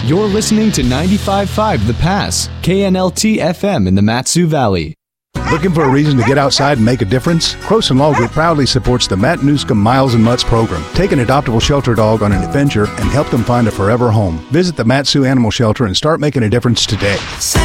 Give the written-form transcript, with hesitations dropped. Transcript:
You're listening to 95.5 The Pass, KNLT FM in the Mat-Su Valley. Looking for a reason to get outside and make a difference? Croson Law Group proudly supports the Matt Newscomb Miles and Mutts program. Take an adoptable shelter dog on an adventure and help them find a forever home. Visit the Mat-Su Animal Shelter and start making a difference today.